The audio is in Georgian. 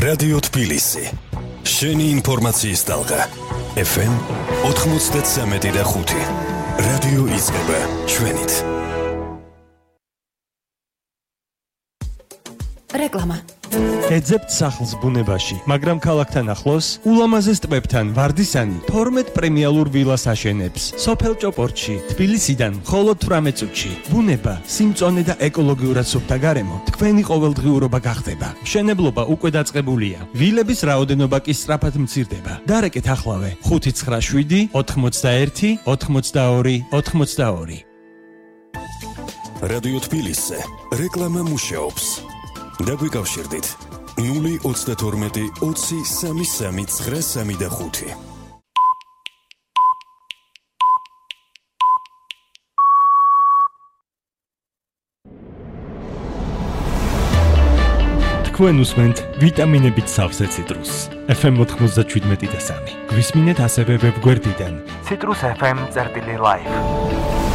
რადიო თბილისი. შენი ინფორმაციის ტალღა. FM 93.5. რადიო იწყება ჩვენით. რეკლამა. ეძებთ სახლს ბუნებაში, მაგრამ ქალაქთან ახლოს, ულამაზეს ტბებთან ვარდისანი 12 პრემიალურ ვილას აშენებს. სოფელ ჭოპორტში, თბილისიდან მხოლოდ 18 წუთში. ბუნება, სიმწონე და ეკოლოგიურად სუფთა გარემო თქვენი ყოველდღიურობა გახდება. მშენებლობა უკვე დაწყებულია. ვილების რაოდენობა კი სწრაფად მცირდება. დარეკეთ ახლავე 597 81 82 82. რადიო თბილისზე რეკლამა მუშაობს. დაგვიკავშირდით 032 20 33 935. თქვენ უსმენთ ვიტამინებით სავსე ციტრუსს. FM 97.3. გვისმინეთ ასევე ვებგვერდიდან citrusfm.live.